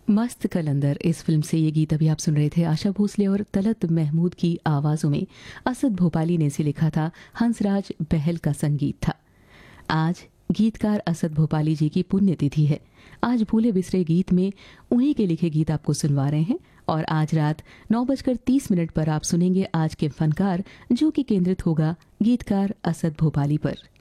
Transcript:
मस्त कलंदर इस फिल्म से ये गीत अभी आप सुन रहे थे। आशा भोसले और तलत महमूद की आवाज़ों में असद भोपाली ने इसे लिखा था। हंसराज बहल का संगीत था। आज गीतकार असद भोपाली जी की पुण्यतिथि है। आज भूले बिसरे गीत में उन्हीं के लिखे गीत आपको सुनवा रहे हैं और आज रात 9:30 पर आप सुनेंगे आज के फनकार, जो कि केंद्रित होगा गीतकार असद भोपाली पर।